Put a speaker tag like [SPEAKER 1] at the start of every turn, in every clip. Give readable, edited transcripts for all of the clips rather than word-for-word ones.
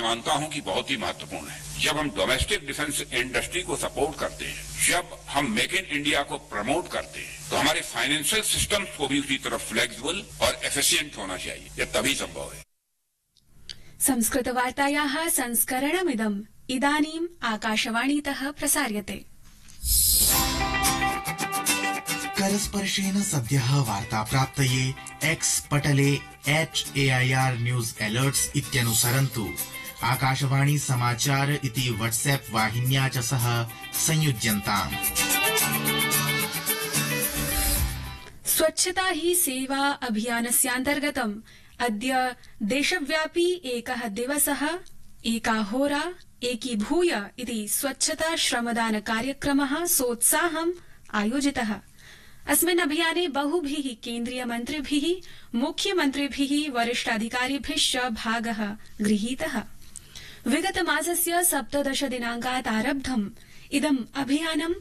[SPEAKER 1] मानता हूं कि बहुत ही महत्वपूर्ण है। जब हम डोमेस्टिक डिफेंस इंडस्ट्री को सपोर्ट करते हैं, जब हम मेक इन इंडिया को प्रमोट करते हैं, तो हमारे फाइनेंशियल सिस्टम्स को भी उसी तरह फ्लेक्सिबल और एफिशिएंट होना चाहिए। यह तभी संभव है।
[SPEAKER 2] संस्कृतवार्तायाः संस्करणमिदम् इदानीम् आकाशवाणीतः प्रसार्यते।
[SPEAKER 3] करस्पर्शेन सद्यः वार्ता प्राप्तये एक्स पटले @AIR न्यूज अलर्ट्स इत्यनुसरन्तु। आकाशवाणी समाचार इति व्हाट्सएप वाहिन्या च सह संयुज्यन्ताम्।
[SPEAKER 2] स्वच्छता ही सेवा अभियानस्यान्तर्गतम् अद्य देशव्यापी एकः दिवसः एका होरा एकीभूय इति स्वच्छता श्रमदान कार्यक्रमः सोत्साहम् आयोजितः। अस्मिन् अभियाने बहुभिः केन्द्रीयमन्त्रिभिः मुख्यमन्त्रिभिः वरिष्ठाधिकारिभिश्च भागः गृहीतः। विगतमासस्य 17 दिनाङ्कात् आरब्धम् इदम् अभियानम्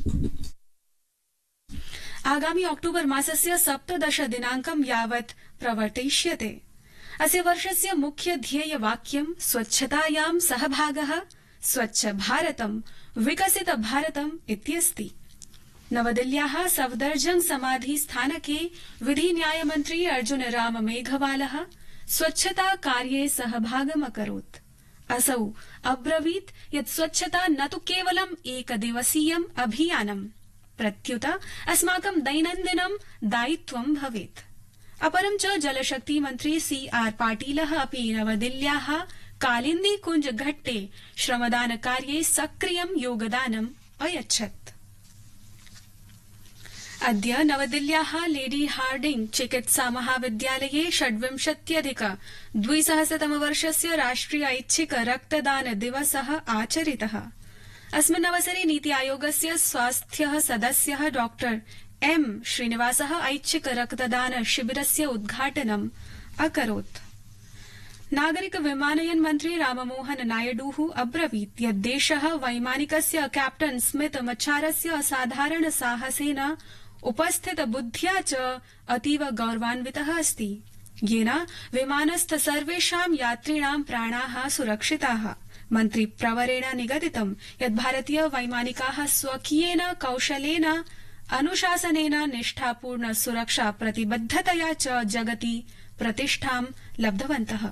[SPEAKER 2] आगामि अक्टोबर मासस्य 17 दिनाङ्कं यावत् प्रवर्तयिष्यते। अस्य वर्षस्य मुख्य ध्येयवाक्यं स्वच्छतायां सहभागः स्वच्छ भारतं विकसित भारतम् इत्यस्ति। नवदिल्ल्याः सफदरजंग समाधि स्थानके विधि न्यायमन्त्री अर्जुन राम मेघवालः स्वच्छता कार्ये सहभागम् अकरोत्। असौ अब्रवीत् यत् स्वच्छता न तु केवलम् एकदिवसीयम् अभियानम् प्रत्युत अस्माकं दैनन्दिनं दायित्वं भवेत्। अपरं च जलशक्ति मन्त्री CR पाटीलः अपि नवदिल्ल्याः कालिन्दी कुञ्ज घट्टे श्रमदान कार्ये सक्रियं योगदानम् अयच्छत्। अद्य नवदिल्ल्याः लेडी हार्डिंग चिकित्सा महाविद्यालये 26+200तमवर्षस्य राष्ट्रिय ऐच्छिक रक्तदान दिवसः आचरितः। अस्मिन् अवसरे नीति आयोगस्य स्वास्थ्य सदस्यः डॉक्टर M श्रीनिवासः ऐच्छिक रक्तदान शिबिरस्य उद्घाटनम् अकरोत्। नागरिक विमानयन मन्त्री राममोहन नायडुः अब्रवीत् यत् देशः वैमानिकस्य कैप्टन स्मिथ मच्छारस्य असाधारण साहसेन उपस्थित बुद्ध्या च अतीव गौरवान्वितः अस्ति, येन विमानस्थ सर्वेषां यात्रिणां प्राणाः सुरक्षिताः। मन्त्री प्रवरेण निगदितं यत् भारतीय वैमानिकाः स्वकीयेन कौशलेन अनुशासनेन निष्ठापूर्ण सुरक्षा प्रतिबद्धतया च जगति प्रतिष्ठां लब्धवन्तः।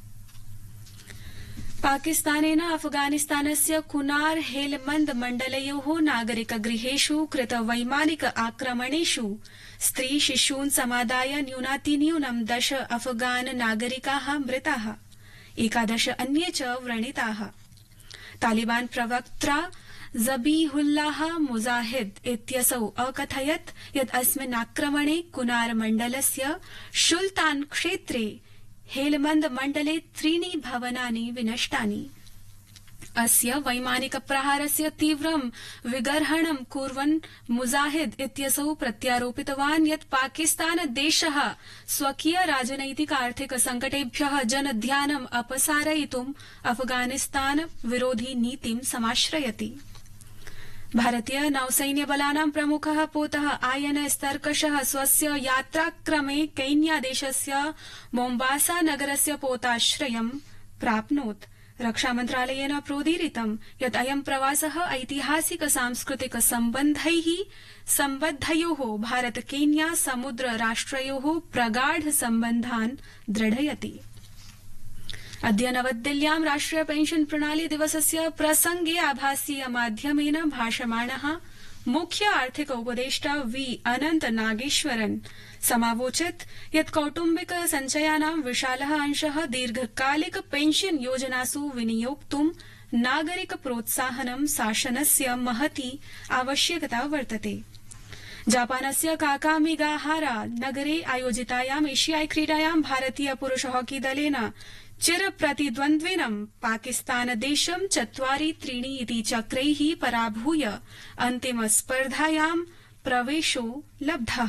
[SPEAKER 2] पाकिस्तानेन अफगानिस्तानस्य कुनार हेलमंद मण्डलयोः नागरिकगृहेषु कृत वैमानिक आक्रमणेषु स्त्री शिशून् समादाय न्यूनातिन्यूनं 10 अफगान नागरिकाः मृताः, 11 अन्ये च व्रणिताः। तालिबान प्रवक्त्रा ज़बीहुल्लाह मुजाहिद इत्यसौ अकथयत् यत् अस्मिन् आक्रमणे कुनार मण्डलस्य शुल्तान क्षेत्रे हेलमंद मण्डले 3 भवनानि विनष्टानि। अस्य वैमानिक प्रहारस्य तीव्रं विगर्हणं कुर्वन् मुजाहिद इत्यसौ प्रत्यारोपितवान् यत् पाकिस्तान देशः स्वकीय राजनैतिक आर्थिक संकटेभ्यः जनध्यानम् अपसारयितुम् अफगानिस्तान विरोधी नीतिं समाश्रयति। भारतीय नौसैन्यबलानां प्रमुखः पोतः INS तर्कशः स्वस्य यात्राक्रमे केन्यादेशस्य मोम्बासा नगरस्य पोताश्रयं प्राप्नोत्। रक्षामन्त्रालयेन प्रोदीरितं यत् अयं प्रवासः ऐतिहासिक सांस्कृतिक सम्बद्धयोः भारत केन्या समुद्र राष्ट्रयोः प्रगाढ सम्बन्धान् दृढयति। अद्य नवदिल्ल्यां राष्ट्रिय पेंशन प्रणाली दिवसस्य प्रसंगे आभासीय माध्यमेन भाषमाणः मुख्य आर्थिक उपदेष्टा V अनंत नागेश्वरन् समावोचत् यत् कौटुम्बिक सञ्चयानां विशालः अंशः दीर्घकालिक पेंशन योजनासु विनियोक्तुं नागरिक प्रोत्साहनं शासनस्य महती आवश्यकता वर्तते। जापानस्य काकामिगाहारा नगरे आयोजितायाम् एशियाई क्रीडायां भारतीय पुरुष हॉकी दलेन चिर प्रतिद्वन्द्विनं पाकिस्तान देशं 4-3 इति चक्रैः पराभूय अन्तिम स्पर्धायां प्रवेशो लब्धः।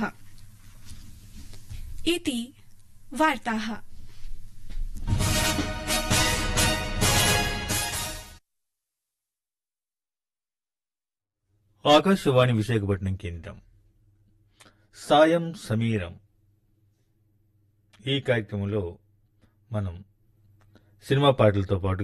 [SPEAKER 2] इति वार्ताः।
[SPEAKER 4] ఆకాశవాణి విశాఖపట్నం కేంద్రం సాయం సమీరం ఈ కార్యక్రమంలో మనం సినిమా పాటలతో పాటు